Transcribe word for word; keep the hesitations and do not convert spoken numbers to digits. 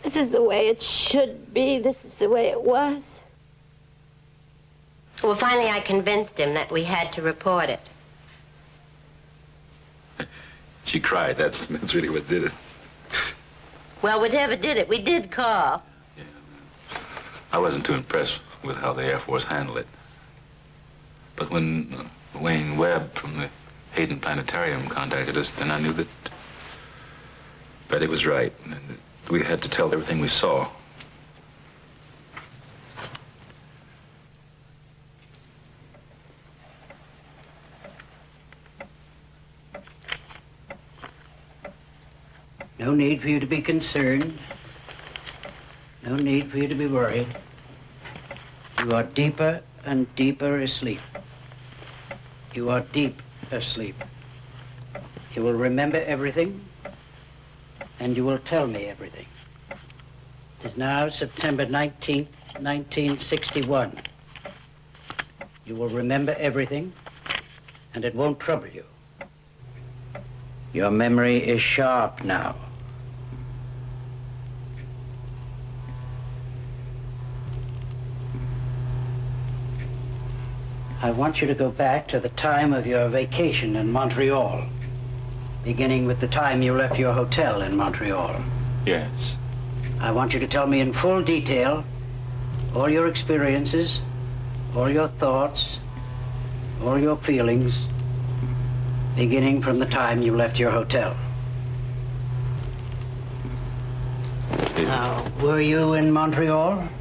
This is the way it should be. This is the way it was. Well, finally I convinced him that we had to report it. She cried. That's, that's really what did it. Well, whatever did it, we did call. Yeah, I wasn't too impressed with how the Air Force handled it. But when uh, Wayne Webb from the Hayden Planetarium contacted us, then I knew that Betty was right. And that we had to tell everything we saw. No need for you to be concerned. No need for you to be worried. You are deeper and deeper asleep. You are deep asleep. You will remember everything, and you will tell me everything. It is now September nineteenth, nineteen sixty-one. You will remember everything, and it won't trouble you. Your memory is sharp now. I want you to go back to the time of your vacation in Montreal, beginning with the time you left your hotel in Montreal. Yes. I want you to tell me in full detail all your experiences, all your thoughts, all your feelings, beginning from the time you left your hotel. Now, were you in Montreal?